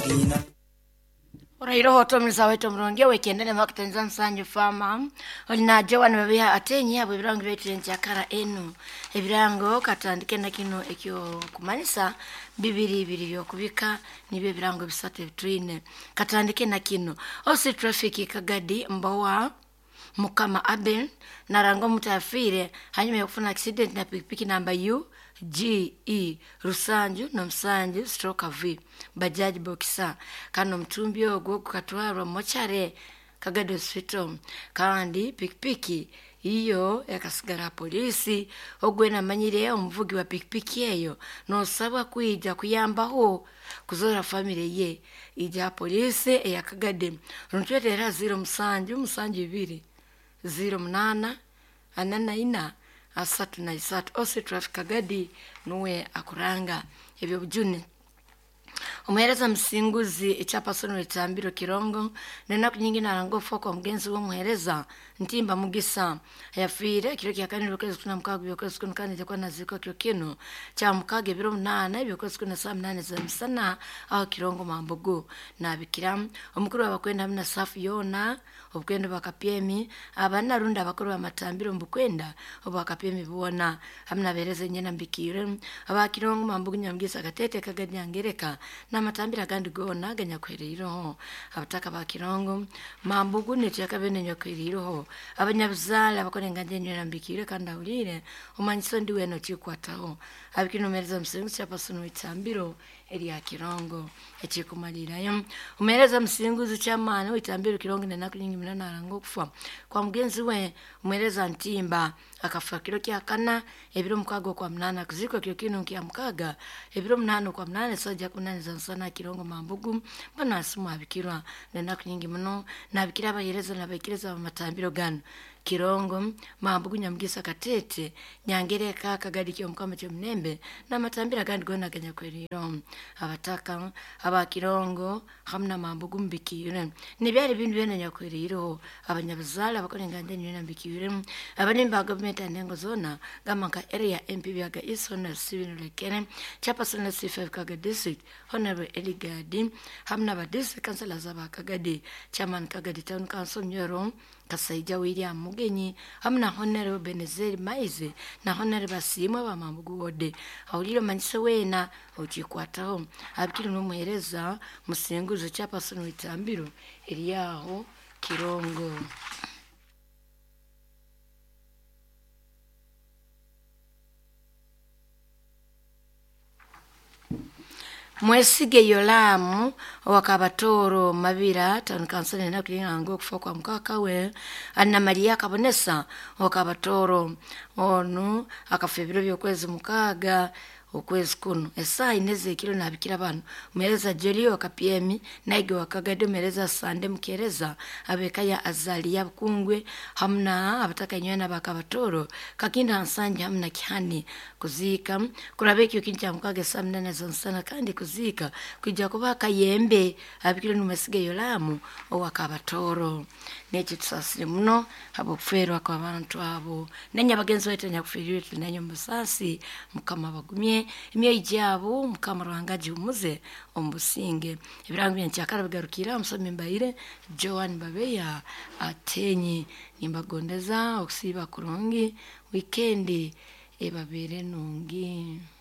Orairo hoto mzaweto mrongia wekendene makutenza nsanyu fama olinaje wana babiha atenyi abo birango betu yakara enu ebirango katandike na kino ekyo kumanisa bibiri byo kubika nibyo birango bisate twine katandike na kino osi traffic kagadi mbawa mukama aben narango mutafire hanyuma yakufuna accident na pikipiki namba GE Rusanju no Msanju stroke V Bajaj Boxer kano mtumbi ogwo kukatwarwa mochare Kagadi Hospital kandi pikipiki iyo yakasigara polisi ogwena manyire omuvugi wa pikipiki eyo no sabwa kuija kuyambaho kuzora family ye ija polisi ya Kagadi runtwetera 0 Msanju 2 08 anana asatu na isatu ose traffic Kagadi nuwe akuranga ebyo bujuni umuhereza msinguzi ichapa sono itambiro kirongo nena kunyingi narango foko mgenzi wo muhereza ntimba mugisa yafire kiro kyakani lokezi kuna mkago byokozi kuna kani jakwa naziko kyo kino cha mkage biro 8 byokozi kuna saa 8 za msana au kirongo mambogo na bikira omukuru abakwenda mna safu yona obukwenda bakapyemi abana runda abakuru amatambiro mbukwenda obakapyemi buona amna bereze nyena mbikire abakirongo mambogo nyamgisa gatete Kagadi angereka na matambira kandi gona ganya kweriro abataka bakirongo mambugu netiyakabene nyokwiriro abanyabuzala bakorenganje nyona mbikire kandi awulire umanyiso ndiwe no chikwataho abikinomereza msingu cyapa sono itambiro eri ya kirongo ekikumalirayo umereza msinguzi cyamana uitambiro kirongo nena kunyingi minana arango kufa kwa mgenzi we umereza ntimba akafa kiro kyakana ebiro mukago kwa mnana kuziko kyo kino kya mukaga ebiro 8 kwa 8 soja kunani zansana kirongo mambugu bana asimu abikirwa nena kunyingi muno nabikira abayereza nabikireza amatambiro gano kirongo mambugu nyamgisa katete nyangereka Kagadi kyo mukama cyo mnembe na matambira kandi gona ganya kweriro abataka abakirongo hamna mambugu mbikire nibyari bintu bene nyakweriro abanyabuzala bakorenganje nyina mbikire abanimba government anengo zona gamanka area MP byaga isona civil lekere chapa sona C5 Kagadi district honorable Eligadi hamna ba district councilor za Kagadi chairman Kagadi town council nyoro Kasaija William Mugenyi hamna honorable Benezeri Maize na honorable Basimwa ba mambugu wode awuliro manyiso wena uchikwataho abikiri no muhereza musenguzo chapa sono itambiro eriyaho kirongo Mwesige yolamu wakabatoro mabira tanu kansane na kulingango kufokwa mkaka we Anna Maria Kabonesa wakabatoro onu akafebiro byokwezi mukaga ukwezi kuno esa ineze kilo na bikira abantu umereza jeli wakapiemi naige wakagade umereza sande mkereza abekaya azali ya kungwe hamna abataka nywena bakabatoro kakinda ansanje hamna kihani kuzika kurabeki ukinja mukage samnene zonsana kandi kuzika kujya kubaka yembe abikira numesige yolamu wakabatoro neche tusasire muno abo kufero kwa abantu abo nenya bagenzi wetu nyakufiriwe tunenyo musasi mukama bagumye imye ijabo mukama ruhangaji umuze ombusinge ibirango byancyakara bigarukira musome mbayire Joan Babeya atenyi nimbagondeza okusiba kurongi weekend ebabere nungi